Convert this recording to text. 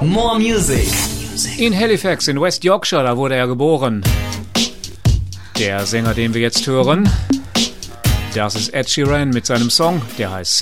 More Music. In Halifax in West Yorkshire, da wurde er geboren. Der Sänger, den wir jetzt hören, das ist Ed Sheeran mit seinem Song, der heißt